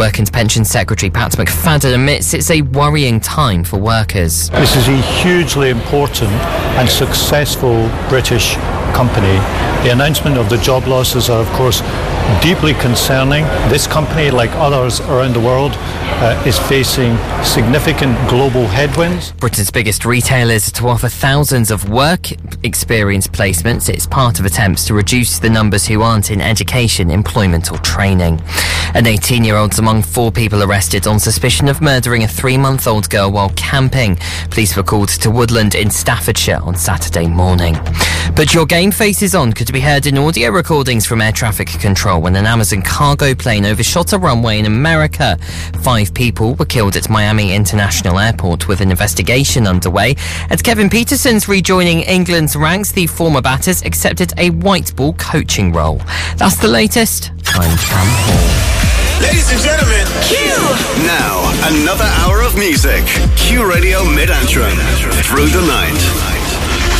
Work and Pensions Secretary Pat McFadden admits it's a worrying time for workers. This is a hugely important and successful British company. The announcement of the job losses are, of course, deeply concerning. This company, like others around the world, is facing significant global headwinds. Britain's biggest retailers are to offer thousands of work experience placements. It's part of attempts to reduce the numbers who aren't in education, employment or training. An 18-year-old's among 4 people arrested on suspicion of murdering a 3-month-old girl while camping. Police were called to Woodland in Staffordshire on Saturday morning. But Your Game Faces On could be heard in audio recordings from air traffic control when an Amazon cargo plane overshot a runway in America. 5 people were killed at Miami International Airport with an investigation underway. And Kevin Peterson's rejoining England's ranks. The former batters accepted a white ball coaching role. That's the latest. I'm Cam Hall. Ladies and gentlemen, Q! Now, another hour of music. Q Radio Mid-Antrim. Through the night.